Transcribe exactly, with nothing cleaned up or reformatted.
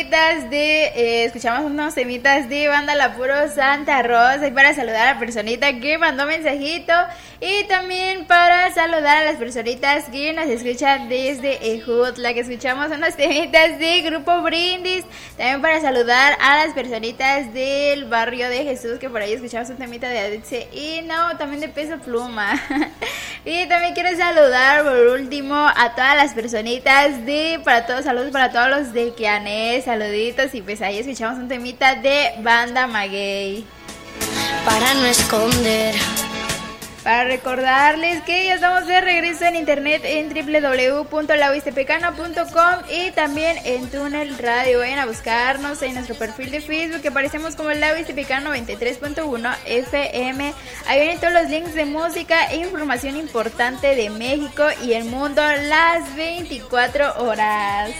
De, eh, escuchamos unos temitas de banda La Puro Santa Rosa y para saludar a la personita que mandó mensajito y también para saludar a las personitas que nos escuchan desde Ejutla, que escuchamos unos temitas de Grupo Brindis, también para saludar a las personitas del barrio de Jesús, que por ahí escuchamos un temita de Adice y no, también de Peso Pluma. Y también quiero saludar por último a todas las personitas de, para todos, saludos para todos los de Quianés, saluditos, y pues ahí escuchamos un temita de Banda Maguey. Para no esconder. Para recordarles que ya estamos de regreso en internet en doble u doble u doble u punto la huistepecana punto com y también en Túnel Radio. Vayan a buscarnos en nuestro perfil de Facebook, que aparecemos como La Huistepecana noventa y tres punto uno F M. Ahí vienen todos los links de música e información importante de México y el mundo las veinticuatro horas.